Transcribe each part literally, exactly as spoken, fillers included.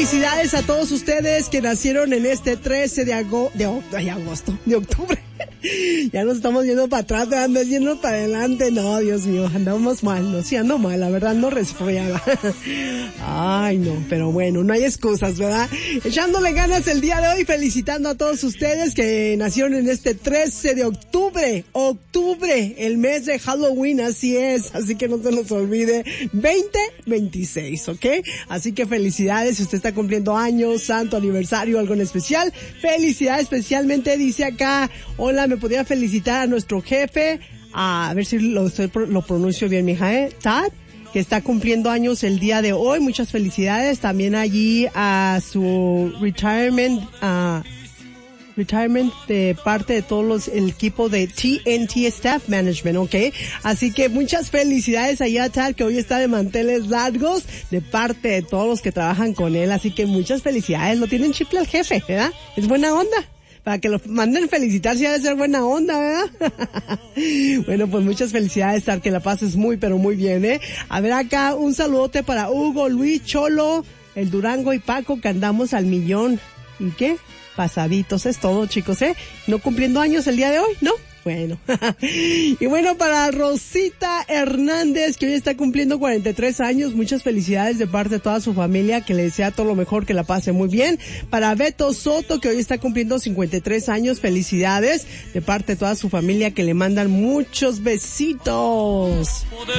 felicidades a todos ustedes que nacieron en este trece de, ago- de, o- de agosto, de octubre. Ya nos estamos yendo para atrás, ando yendo para adelante. No, Dios mío, andamos mal, no, sí ando mal, la verdad, no resfriada. Ay, no, pero bueno, no hay excusas, ¿verdad? Echándole ganas el día de hoy, felicitando a todos ustedes que nacieron en este trece de octubre, octubre, el mes de Halloween, así es, así que no se nos olvide, veinte veintiséis, ¿ok? Así que felicidades, si usted está cumpliendo años, santo aniversario, algo en especial, felicidades especialmente, dice acá, hola, me podría felicitar a nuestro jefe, a, a ver si lo, estoy, lo pronuncio bien, mija, ¿eh? Tad, que está cumpliendo años el día de hoy, muchas felicidades, también allí a su retirement, a retirement de parte de todos los, el equipo de T N T Staff Management, ¿ok? Así que muchas felicidades allá a Tad, que hoy está de manteles largos, de parte de todos los que trabajan con él, así que muchas felicidades, lo tienen chiple al jefe, ¿verdad? Es buena onda. Para que lo manden felicitar, si ha de ser buena onda, ¿verdad? Bueno, pues muchas felicidades, Tar, que la pases muy, pero muy bien, ¿eh? A ver acá, un saludote para Hugo, Luis, Cholo, el Durango y Paco, que andamos al millón. ¿Y qué? Pasaditos, es todo, chicos, ¿eh? No cumpliendo años el día de hoy, ¿no? Bueno. Y bueno, para Rosita Hernández, que hoy está cumpliendo cuarenta y tres años, muchas felicidades de parte de toda su familia, que le desea todo lo mejor, que la pase muy bien. Para Beto Soto, que hoy está cumpliendo cincuenta y tres años, felicidades de parte de toda su familia, que le mandan muchos besitos.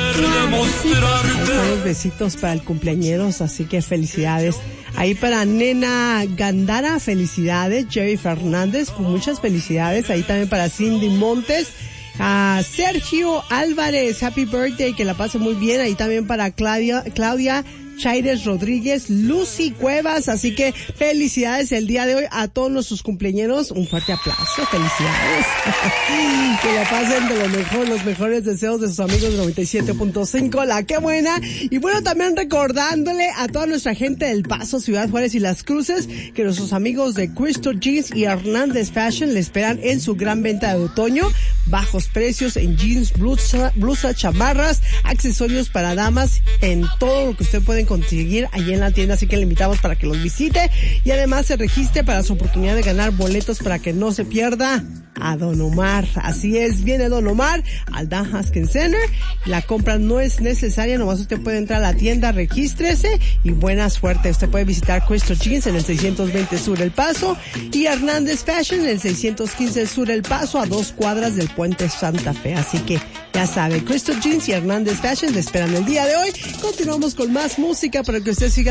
Muchos besitos para el cumpleañeros, así que felicidades. Ahí para Nena Gandara, felicidades. Jerry Fernández, muchas felicidades. Ahí también para Cindy Montes. A Sergio Álvarez, happy birthday, que la pase muy bien. Ahí también para Claudia, Claudia Chaires Rodríguez, Lucy Cuevas, así que felicidades el día de hoy a todos nuestros cumpleañeros, un fuerte aplauso, felicidades. Que la pasen de lo mejor, los mejores deseos de sus amigos de noventa y siete punto cinco, la que buena. Y bueno, también recordándole a toda nuestra gente del Paso, Ciudad Juárez y Las Cruces, que nuestros amigos de Cristo Jeans y Hernández Fashion le esperan en su gran venta de otoño, bajos precios en jeans, blusa, blusa, chamarras, accesorios para damas, en todo lo que usted puede conseguir allí en la tienda, así que le invitamos para que los visite y además se registre para su oportunidad de ganar boletos para que no se pierda a Don Omar. Así es, viene Don Omar al Dan Haskins Center, la compra no es necesaria, nomás usted puede entrar a la tienda, regístrese y buena suerte. Usted puede visitar Crystal Jeans en el seiscientos veinte Sur El Paso y Hernández Fashion en el seiscientos quince Sur El Paso, a dos cuadras del Puente Santa Fe, así que ya sabe, Crystal Jeans y Hernández Fashion le esperan el día de hoy. Continuamos con más música para que usted siga